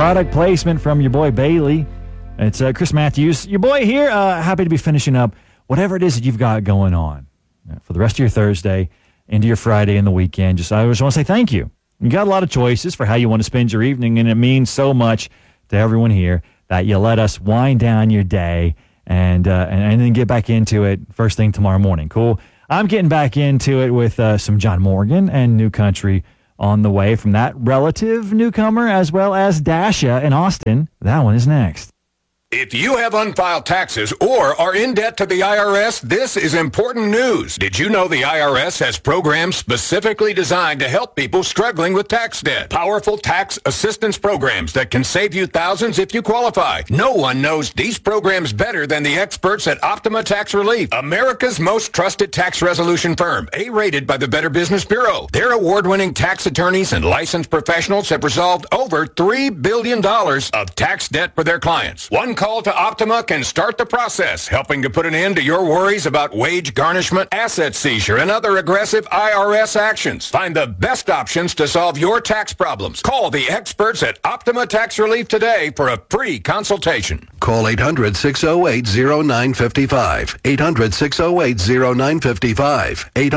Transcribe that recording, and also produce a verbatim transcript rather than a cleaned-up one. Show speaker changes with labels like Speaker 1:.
Speaker 1: product placement from your boy Bailey. It's uh, Chris Matthews, your boy here. Uh, happy to be finishing up whatever it is that you've got going on uh, for the rest of your Thursday, into your Friday and the weekend. Just I just want to say thank you. You got a lot of choices for how you want to spend your evening, and it means so much to everyone here that you let us wind down your day and uh, and, and then get back into it first thing tomorrow morning. Cool. I'm getting back into it with uh, some John Morgan and New Country on the way from that relative newcomer, as well as Dasha in Austin. That one is next.
Speaker 2: If you have unfiled taxes or are in debt to the I R S, this is important news. Did you know the I R S has programs specifically designed to help people struggling with tax debt? Powerful tax assistance programs that can save you thousands if you qualify. No one knows these programs better than the experts at Optima Tax Relief, America's most trusted tax resolution firm, A-rated by the Better Business Bureau. Their award-winning tax attorneys and licensed professionals have resolved over three billion dollars of tax debt for their clients. One call to Optima can start the process, helping to put an end to your worries about wage garnishment, asset seizure, and other aggressive I R S actions. Find the best options to solve your tax problems. Call the experts at Optima Tax Relief today for a free consultation.
Speaker 3: Call eight hundred, six oh eight, oh nine five five. eight hundred, six oh eight, oh nine five five.